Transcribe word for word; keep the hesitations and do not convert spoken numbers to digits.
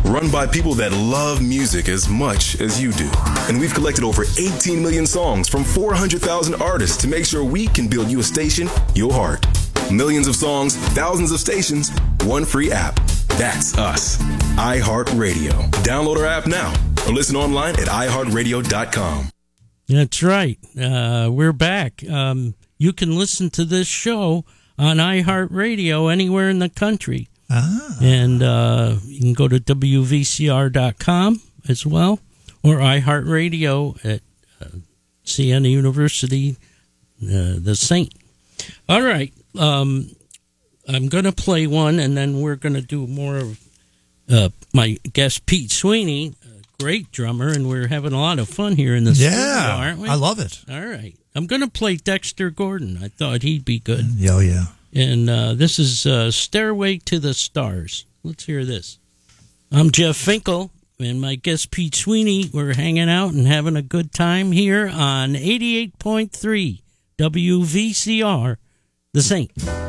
run by people that love music as much as you do. And we've collected over eighteen million songs from four hundred thousand artists to make sure we can build you a station you'll heart. Millions of songs, thousands of stations, one free app. That's us. iHeartRadio. Download our app now or listen online at i heart radio dot com. That's right. Uh, we're back. Um, you can listen to this show on iHeartRadio anywhere in the country. Ah. And uh, you can go to w v c r dot com as well, or iHeartRadio at uh, Siena University, uh, the Saint. All right. Um, I'm going to play one, and then we're going to do more of uh, my guest, Pete Sweeney, a great drummer, and we're having a lot of fun here in the yeah, studio, aren't we? I love it. All right. I'm going to play Dexter Gordon. I thought he'd be good. Yeah, yeah. And uh, this is uh, Stairway to the Stars. Let's hear this. I'm Jeff Finkel, and my guest, Pete Sweeney. We're hanging out and having a good time here on eighty-eight point three W V C R, The Saint.